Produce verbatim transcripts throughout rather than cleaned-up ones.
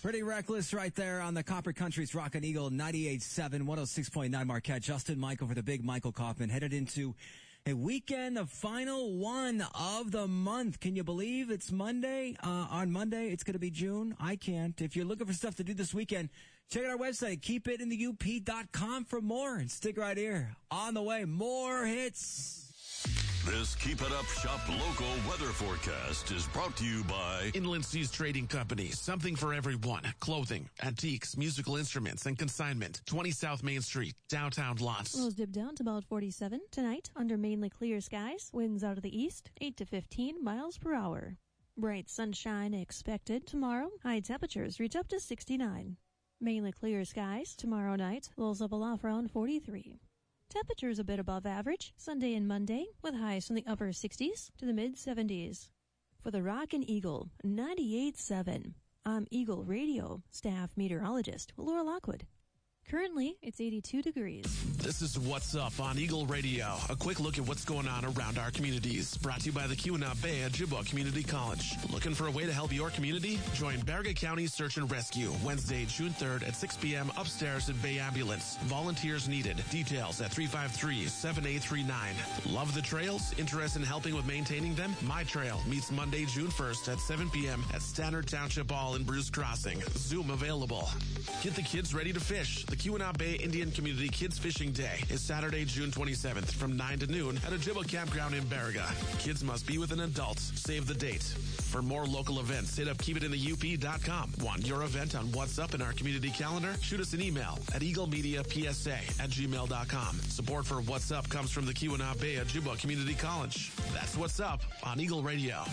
Pretty reckless right there on the Copper Country's Rockin' Eagle ninety-eight point seven, one oh six point nine Marquette. Justin Michael for the big Michael Kaufman headed into a weekend, the final one of the month. Can you believe it's Monday? Uh, on Monday, it's going to be June. I can't. If you're looking for stuff to do this weekend, check out our website, keep it in the U P dot com for more, and stick right here. On the way, more hits. This Keep It Up Shop local weather forecast is brought to you by Inland Seas Trading Company. Something for everyone. Clothing, antiques, musical instruments, and consignment. twenty South Main Street, downtown Lawrence. Lows dip down to about forty-seven tonight under mainly clear skies. Winds out of the east, eight to fifteen miles per hour. Bright sunshine expected tomorrow. High temperatures reach up to sixty-nine. Mainly clear skies tomorrow night. Lows level off around forty-three. Temperatures a bit above average Sunday and Monday, with highs from the upper sixties to the mid-seventies. For the Rockin' Eagle ninety-eight point seven, I'm Eagle Radio staff meteorologist Laura Lockwood. Currently, it's eighty-two degrees. This is What's Up on Eagle Radio. A quick look at what's going on around our communities. Brought to you by the Keweenaw Bay Ojibwa Community College. Looking for a way to help your community? Join Baraga County Search and Rescue Wednesday, June third at six p.m. upstairs at Bay Ambulance. Volunteers needed. Details at three five three, seven eight three nine. Love the trails? Interested in helping with maintaining them? My Trail meets Monday, June first at seven p.m. at Stannard Township Hall in Bruce Crossing. Zoom available. Get the kids ready to fish. The Keweenaw Bay Indian Community Kids Fishing Day is Saturday, June twenty-seventh from nine to noon at Ojibwa Campground in Baraga. Kids must be with an adult. Save the date. For more local events, hit up keep it in the U P dot com. Want your event on What's Up in our community calendar? Shoot us an email at eagle media p s a at gmail dot com. Support for What's Up comes from the Keweenaw Bay Ojibwa Community College. That's What's Up on Eagle Radio.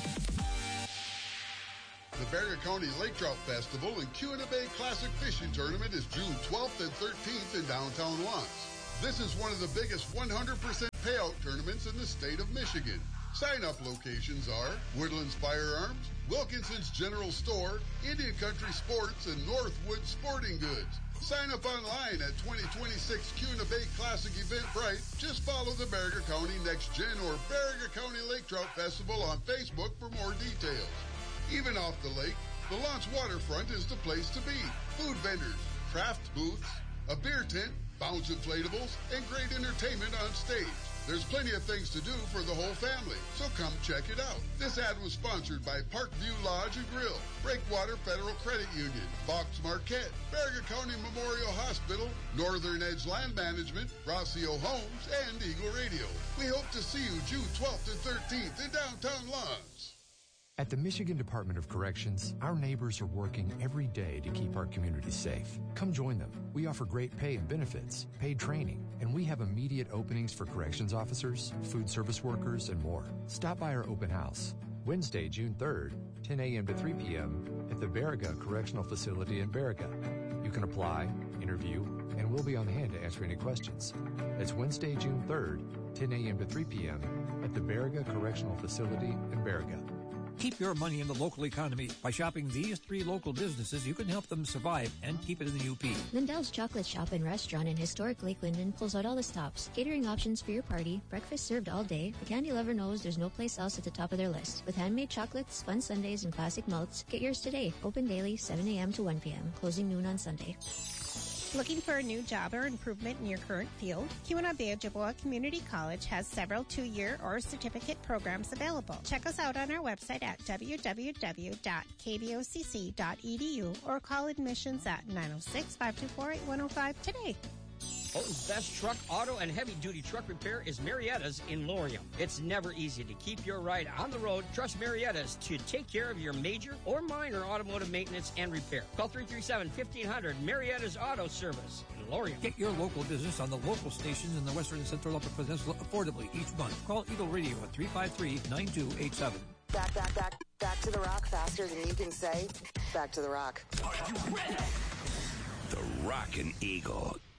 The Baraga County Lake Trout Festival and Keweenaw Bay Classic Fishing Tournament is June twelfth and thirteenth in downtown Lawrence. This is one of the biggest one hundred percent payout tournaments in the state of Michigan. Sign-up locations are Woodlands Firearms, Wilkinson's General Store, Indian Country Sports, and Northwood Sporting Goods. Sign up online at twenty twenty-six Keweenaw Bay Classic Eventbrite. Just follow the Baraga County Next Gen or Baraga County Lake Trout Festival on Facebook for more details. Even off the lake, the Lawrence waterfront is the place to be. Food vendors, craft booths, a beer tent, bounce inflatables, and great entertainment on stage. There's plenty of things to do for the whole family, so come check it out. This ad was sponsored by Parkview Lodge and Grill, Breakwater Federal Credit Union, Box Marquette, Baraga County Memorial Hospital, Northern Edge Land Management, Rossio Homes, and Eagle Radio. We hope to see you June twelfth and thirteenth in downtown Lawrence. At the Michigan Department of Corrections, our neighbors are working every day to keep our communities safe. Come join them. We offer great pay and benefits, paid training, and we have immediate openings for corrections officers, food service workers, and more. Stop by our open house, Wednesday, June third, ten a.m. to three p.m. at the Baraga Correctional Facility in Baraga. You can apply, interview, and we'll be on hand to answer any questions. It's Wednesday, June third, ten a.m. to three p.m. at the Baraga Correctional Facility in Baraga. Keep your money in the local economy. By shopping these three local businesses, you can help them survive and keep it in the U P. Lindell's Chocolate Shop and Restaurant in historic Lake Linden pulls out all the stops. Catering options for your party, breakfast served all day. The candy lover knows there's no place else at the top of their list. With handmade chocolates, fun sundaes, and classic melts, get yours today. Open daily, seven a.m. to one p.m., closing noon on Sunday. Looking for a new job or improvement in your current field? Keweenaw Bay Ojibwa Community College has several two-year or certificate programs available. Check us out on our website at w w w dot k b o c c dot e d u or call admissions at nine oh six, five two four, eight one oh five today. Fulton's best truck, auto, and heavy-duty truck repair is Marietta's in Laurium. It's never easy to keep your ride on the road. Trust Marietta's to take care of your major or minor automotive maintenance and repair. Call three three seven, fifteen hundred, Marietta's Auto Service in Laurium. Get your local business on the local stations in the Western and Central Upper Peninsula affordably each month. Call Eagle Radio at three five three, nine two eight seven. Back, back, back, back to the rock faster than you can say. Back to the rock. Are you ready? The Rockin' Eagle